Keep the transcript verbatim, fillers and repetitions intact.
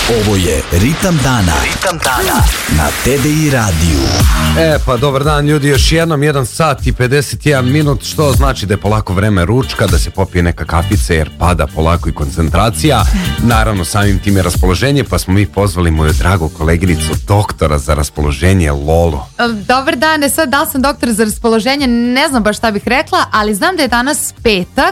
Ovo je Ritam dana. Ritam dana na T D I radiju. E pa dobar dan ljudi, još jednom jedan sat i pedeset jedan minut, što znači da je polako vreme ručka, da se popije neka kafica jer pada polako i koncentracija. Naravno samim tim je raspoloženje, pa smo mi pozvali moju dragu koleginicu doktora za raspoloženje Lolu. Dobar dan, sad da li sam doktor za raspoloženje, ne znam baš šta bih rekla, ali znam da je danas petak